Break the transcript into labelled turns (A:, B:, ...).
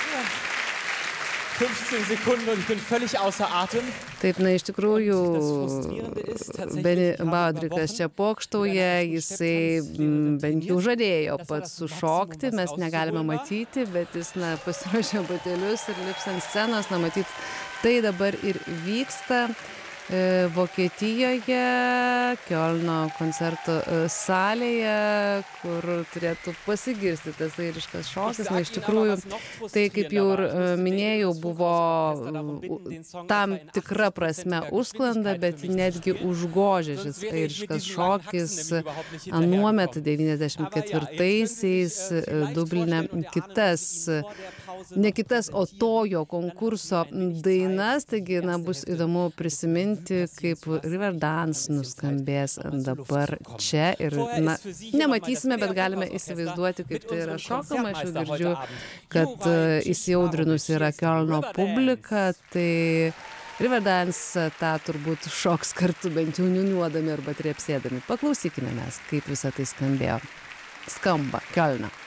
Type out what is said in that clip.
A: 15 Sekunden und ich bin völlig außer Atem.
B: Taip, na iš tikrųjų, Benny Baudrikas čia pokštauja, jisai bent jau žadėjo pats sušokti, mes negalime matyti, bet jis pasiruošė batelius ir lips ant scenos, matyt, tai dabar ir vyksta Vokietijoje, Kiolno koncerto salėje, kur turėtų pasigirsti tas airiškas šokis. Na, iš tikrųjų, tai kaip jau ir minėjau, buvo tam tikra prasme užsklanda, bet netgi užgožė šis airiškas šokis. Anuomet 94-aisiais Dubline ne kitas, o tojo konkurso dainas, taigi bus įdomu prisiminti, kaip Riverdance nuskambės dabar čia ir nematysime, bet galime įsivaizduoti, kaip tai yra šokama. Aš jau girdžiu, kad įsiaudrinus yra Kiolno publika, tai Riverdance tą turbūt šoks kartu, bent jau niūniuodami arba trepsėdami. Paklausykime mes, kaip visą tai skamba Kiolno.